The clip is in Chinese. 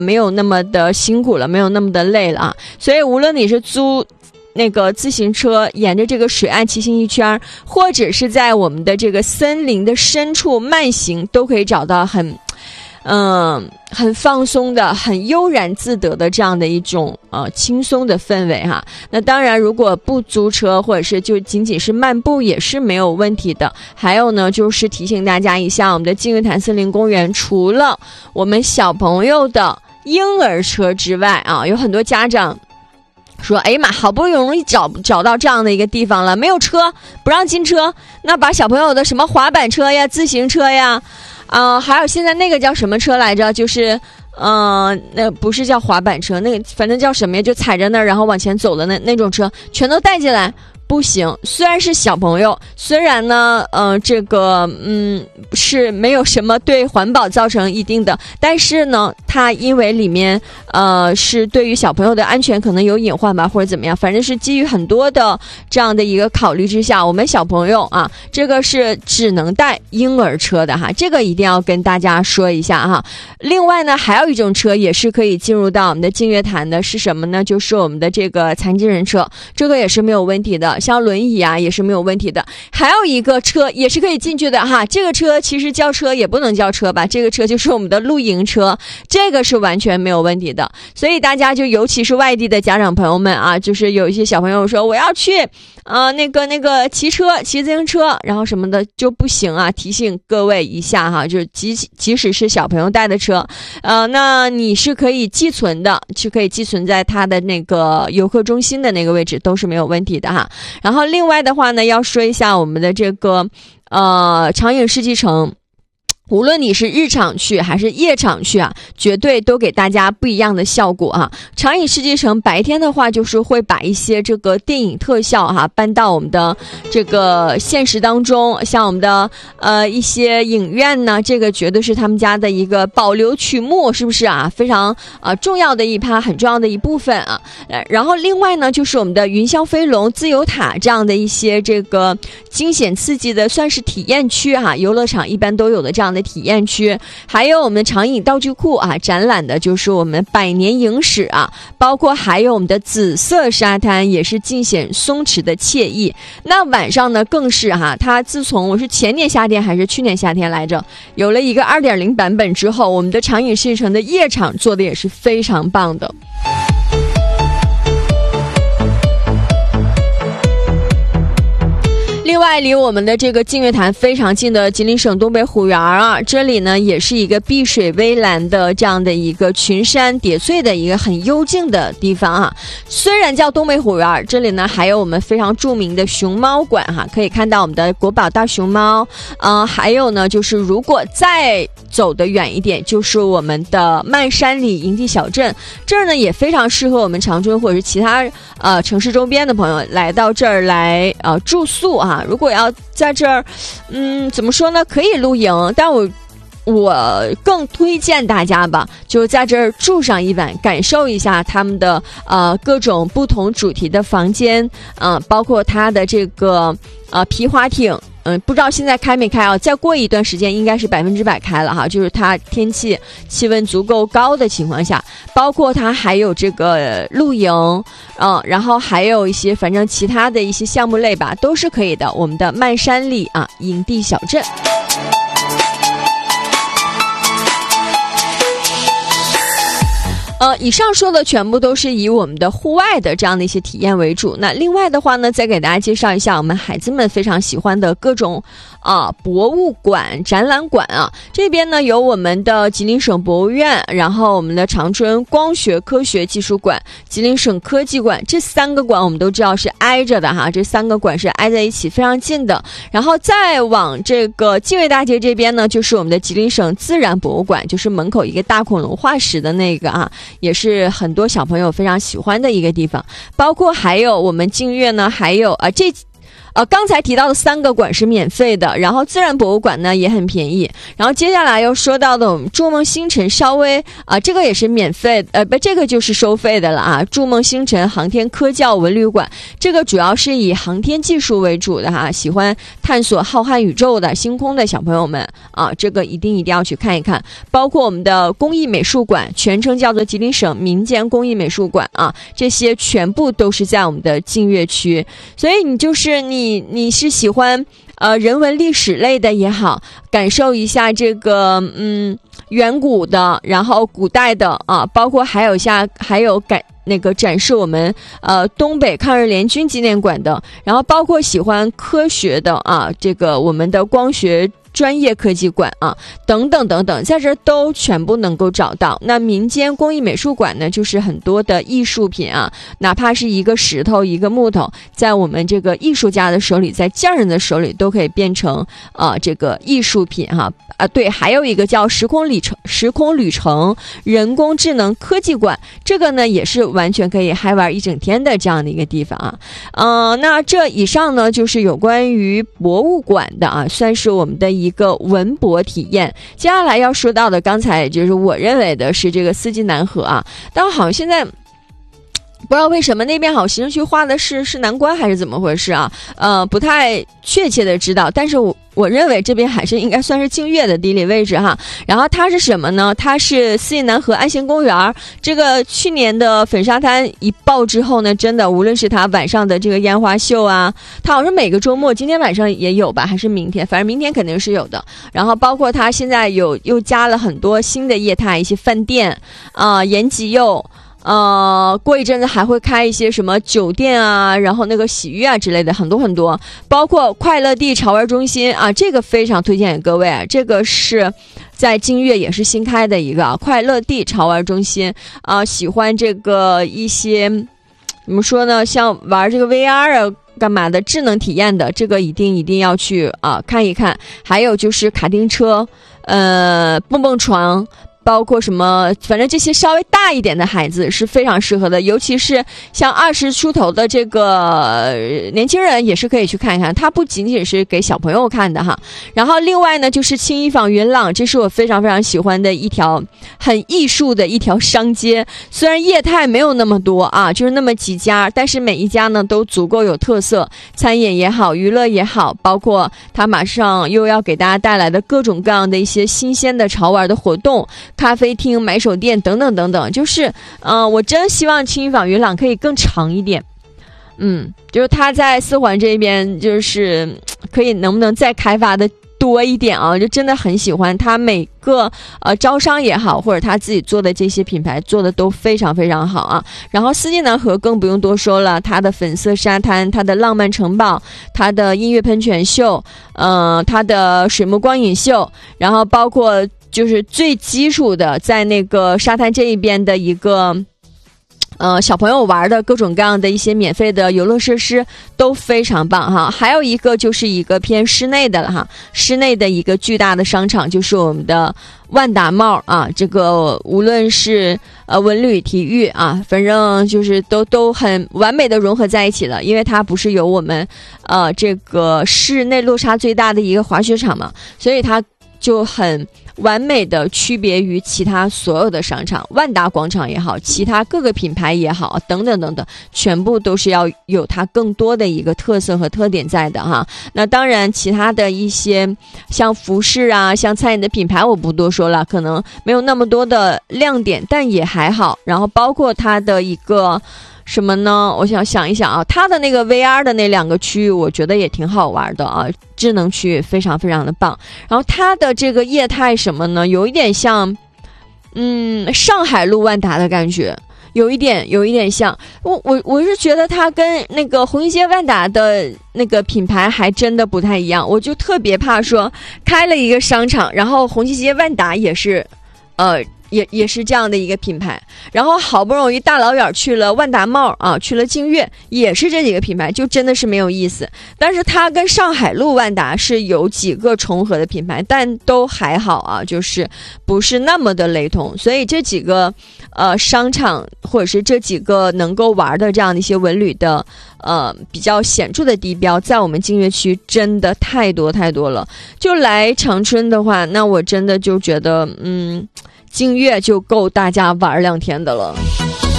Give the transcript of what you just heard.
没有那么的辛苦了，没有那么的累了啊。所以无论你是租那个自行车沿着这个水岸骑行一圈，或者是在我们的这个森林的深处慢行，都可以找到很放松的、很悠然自得的这样的一种轻松的氛围哈。那当然，如果不租车或者是就仅仅是漫步也是没有问题的。还有呢，就是提醒大家一下，我们的净月潭森林公园除了我们小朋友的婴儿车之外啊，有很多家长说，哎呀妈，好不容易找到这样的一个地方了，没有车，不让进车，那把小朋友的什么滑板车呀、自行车呀。还有现在那个叫什么车来着？就是那不是叫滑板车，那个反正叫什么呀？就踩着那儿然后往前走的那种车，全都带进来。不行，虽然是小朋友，虽然呢，这个是没有什么对环保造成一定的，但是呢，它因为里面是对于小朋友的安全可能有隐患吧，或者怎么样，反正是基于很多的这样的一个考虑之下，我们小朋友啊，这个是只能带婴儿车的哈，这个一定要跟大家说一下哈。另外呢，还有一种车也是可以进入到我们的净月潭的，是什么呢？就是我们的这个残疾人车，这个也是没有问题的。像轮椅啊也是没有问题的。还有一个车也是可以进去的哈，这个车其实叫车也不能叫车吧，这个车就是我们的露营车，这个是完全没有问题的。所以大家就尤其是外地的家长朋友们啊，就是有一些小朋友说我要去那个骑自行车然后什么的就不行啊，提醒各位一下哈，就是即使是小朋友带的车那你是可以寄存的，是可以寄存在他的那个游客中心的那个位置，都是没有问题的哈。然后另外的话呢，要说一下我们的这个长影世纪城，无论你是日场去还是夜场去啊，绝对都给大家不一样的效果啊。长影世纪城白天的话，就是会把一些这个电影特效哈搬到我们的这个现实当中，像我们的一些影院呢，这个绝对是他们家的一个保留曲目，是不是啊？非常重要的一趴，很重要的一部分啊。然后另外呢，就是我们的云霄飞龙、自由塔这样的一些这个惊险刺激的，算是体验区啊，游乐场一般都有的这样的体验区。还有我们长影道具库啊，展览的就是我们百年影史啊，包括还有我们的紫色沙滩，也是尽显松弛的惬意。那晚上呢更是哈，它自从我是前年夏天还是去年夏天来着，有了一个 2.0 版本之后，我们的长影世纪城的夜场做的也是非常棒的。另外离我们的这个净月潭非常近的吉林省东北虎园啊，这里呢也是一个碧水微蓝的这样的一个群山叠翠的一个很幽静的地方啊。虽然叫东北虎园，这里呢还有我们非常著名的熊猫馆哈，可以看到我们的国宝大熊猫还有呢就是如果再走得远一点，就是我们的漫山里营地小镇，这儿呢也非常适合我们长春或者是其他城市周边的朋友来到这儿来住宿啊。如果要在这儿怎么说呢，可以露营，但我更推荐大家吧，就在这儿住上一晚，感受一下他们的各种不同主题的房间包括它的这个皮划艇不知道现在开没开啊？再过一段时间应该是100%开了哈，就是它天气气温足够高的情况下，包括它还有这个露营然后还有一些反正其他的一些项目类吧，都是可以的。我们的漫山里营地小镇。以上说的全部都是以我们的户外的这样的一些体验为主。那另外的话呢，再给大家介绍一下我们孩子们非常喜欢的各种博物馆、展览馆啊。这边呢有我们的吉林省博物院，然后我们的长春光学科学技术馆、吉林省科技馆，这3个馆我们都知道是挨着的哈，这3个馆是挨在一起，非常近的。然后再往这个净月大街这边呢，就是我们的吉林省自然博物馆，就是门口一个大恐龙化石的那个也是很多小朋友非常喜欢的一个地方。包括还有我们净月呢，还有刚才提到的3个馆是免费的，然后自然博物馆呢也很便宜，然后接下来又说到的我们筑梦星辰稍微这个也是免费，这个就是收费的了啊。筑梦星辰航天科教文旅馆，这个主要是以航天技术为主的哈，喜欢探索浩瀚宇宙的星空的小朋友们啊，这个一定要去看一看。包括我们的工艺美术馆，全称叫做吉林省民间工艺美术馆啊，这些全部都是在我们的净月区。所以你是喜欢人文历史类的也好，感受一下这个远古的，然后古代的啊，包括还有展示我们东北抗日联军纪念馆的，然后包括喜欢科学的啊，这个我们的光学专业科技馆啊，等等等等，在这都全部能够找到。那民间工艺美术馆呢，就是很多的艺术品啊，哪怕是一个石头一个木头，在我们这个艺术家的手里，在匠人的手里都可以变成这个艺术品哈。对，还有一个叫时空旅程人工智能科技馆，这个呢也是完全可以嗨玩一整天的这样的一个地方啊。那这以上呢就是有关于博物馆的啊，算是我们的一个文博体验。接下来要说到的，刚才就是我认为的是这个四季南河啊，但好像现在不知道为什么那边好行政区划的是南关还是怎么回事啊？不太确切的知道，但是我认为这边还是应该算是净月的地理位置哈。然后它是什么呢？它是四季南河安贤公园。这个去年的粉沙滩一爆之后呢，真的无论是它晚上的这个烟花秀啊，它好像每个周末，今天晚上也有吧，还是明天？反正明天肯定是有的。然后包括它现在又加了很多新的业态，一些饭店延吉柚。过一阵子还会开一些什么酒店啊，然后那个洗浴啊之类的，很多很多，包括快乐地潮玩中心啊，这个非常推荐给各位啊，这个是在净月也是新开的一个快乐地潮玩中心啊，喜欢这个一些怎么说呢，像玩这个 VR 啊干嘛的智能体验的，这个一定要去看一看。还有就是卡丁车，蹦蹦床。包括什么，反正这些稍微大一点的孩子是非常适合的，尤其是像20出头的这个年轻人也是可以去看一看，它不仅仅是给小朋友看的哈。然后另外呢就是青衣坊云朗，这是我非常非常喜欢的一条很艺术的一条商街，虽然业态没有那么多啊，就是那么几家，但是每一家呢都足够有特色，餐饮也好，娱乐也好，包括它马上又要给大家带来的各种各样的一些新鲜的潮玩的活动，咖啡厅、买手店等等等等，就是我真希望青衣坊云朗可以更长一点。就是它在四环这边，就是可以能不能再开发的多一点啊？就真的很喜欢它每个招商也好，或者他自己做的这些品牌做的都非常非常好啊。然后四季南河更不用多说了，它的粉色沙滩，它的浪漫城堡，它的音乐喷泉秀，它的水幕光影秀，然后包括就是最基础的在那个沙滩这一边的一个小朋友玩的各种各样的一些免费的游乐设施都非常棒哈。还有一个就是一个偏室内的了哈，室内的一个巨大的商场就是我们的万达茂啊，这个无论是文旅体育啊，反正就是都很完美的融合在一起了，因为它不是有我们这个室内落差最大的一个滑雪场嘛，所以它就很完美的区别于其他所有的商场，万达广场也好，其他各个品牌也好，等等等等，全部都是要有它更多的一个特色和特点在的哈。那当然其他的一些像服饰啊，像餐饮的品牌我不多说了，可能没有那么多的亮点，但也还好。然后包括它的一个什么呢，我想一想啊，它的那个 VR 的那2个区域我觉得也挺好玩的啊，智能区域非常非常的棒。然后它的这个业态什么呢，有一点像上海路万达的感觉，有一点像。我是觉得它跟那个红旗街万达的那个品牌还真的不太一样，我就特别怕说开了一个商场，然后红旗街万达也是也是这样的一个品牌，然后好不容易大老远去了万达茂啊，去了净月，也是这几个品牌，就真的是没有意思。但是它跟上海路万达是有几个重合的品牌，但都还好啊，就是不是那么的雷同。所以这几个商场或者是这几个能够玩的这样的一些文旅的比较显著的地标，在我们净月区真的太多太多了。就来长春的话，那我真的就觉得净月就够大家玩2天的了。